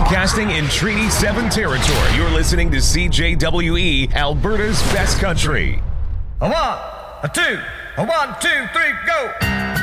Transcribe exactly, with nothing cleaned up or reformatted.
Broadcasting in Treaty seven territory, you're listening to C J W E, Alberta's best country. A one, a two, a one, two, three, go!